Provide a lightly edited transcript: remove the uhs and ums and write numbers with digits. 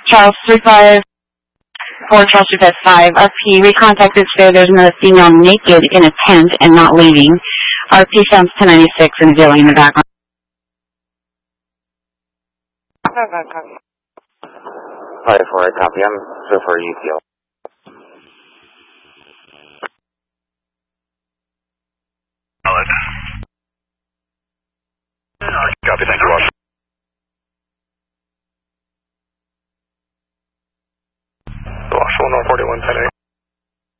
Charles 35, 4 Charles 35, RP, we contacted today. There's another female naked in a tent and not leaving. RP sounds 1096 and Zilly in the background. 5-4, copy. I'm so for UTL. Copy, thank you, Roger.